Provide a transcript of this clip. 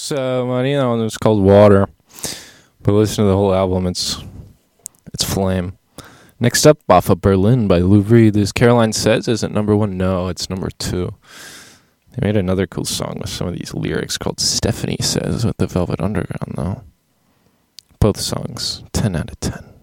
was Marina, and it was called Water. But listen to the whole album, it's flame. Next up, off of Berlin by Lou Reed, is Caroline Says. Is it number one? No, it's number two. They made another cool song with some of these lyrics called Stephanie Says with the Velvet Underground, though. Both songs, 10 out of 10.